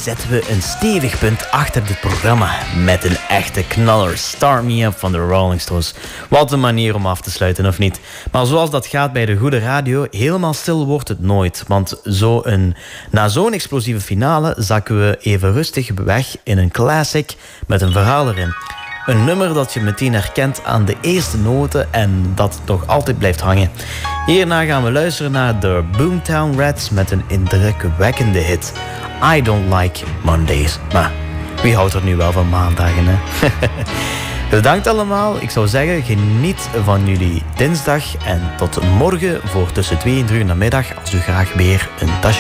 zetten we een stevig punt achter dit programma met een echte knaller, Start Me Up van de Rolling Stones. Wat een manier om af te sluiten, of niet? Maar zoals dat gaat bij de goede radio, helemaal stil wordt het nooit. Want na zo'n explosieve finale zakken we even rustig weg in een classic met een verhaal erin. Een nummer dat je meteen herkent aan de eerste noten en dat nog altijd blijft hangen. Hierna gaan we luisteren naar de Boomtown Rats met een indrukwekkende hit. I Don't Like Mondays. Maar wie houdt er nu wel van maandagen, hè? Bedankt allemaal. Ik zou zeggen, geniet van jullie dinsdag en tot morgen voor tussen 2 en 3 uur namiddag als u graag weer een tasje